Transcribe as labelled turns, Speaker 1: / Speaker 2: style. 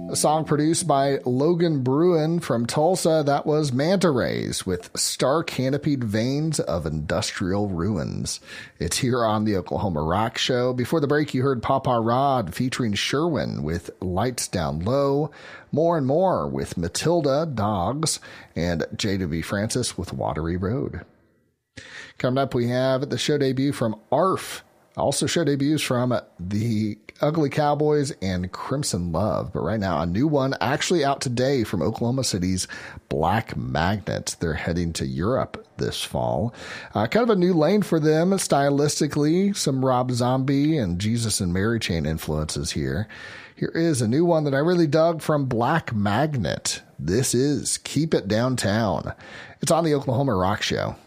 Speaker 1: A song produced by Logan Bruin from Tulsa. That was Manta Rays with Star-Canopied Veins of Industrial Ruins. It's here on the Oklahoma Rock Show. Before the break, you heard Papa Rod featuring Sherwin with Lights Down Low, More and More with Matilda, Dogs, and J.W. Francis with Watery Road. Coming up, we have the show debut from ARF. Also show debuts from the Ugly Cowboys and Crimson Love. But right now, a new one actually out today from Oklahoma City's Black Magnet. They're heading to Europe this fall. Kind of a new lane for them stylistically. Some Rob Zombie and Jesus and Mary Chain influences here. Here is a new one that I really dug from Black Magnet. This is Keep It Downtown. It's on the Oklahoma Rock Show.